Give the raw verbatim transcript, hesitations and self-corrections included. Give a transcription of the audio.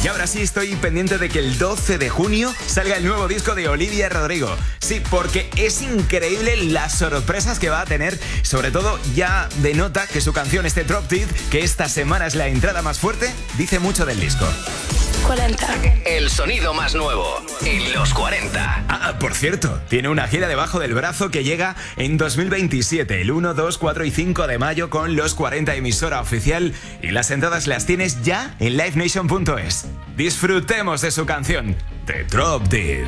Y ahora sí estoy pendiente de que el doce de junio salga el nuevo disco de Olivia Rodrigo. Sí, porque es increíble las sorpresas que va a tener. Sobre todo ya denota que su canción, este Drop Dead, que esta semana es la entrada más fuerte, dice mucho del disco. cuarenta. El sonido más nuevo en los cuarenta. Ah, por cierto, tiene una gira debajo del brazo que llega en dos mil veintisiete, el uno, dos, cuatro y cinco de mayo con los cuarenta emisora oficial, y las entradas las tienes ya en live nation punto es. Disfrutemos de su canción, The Drop Dead.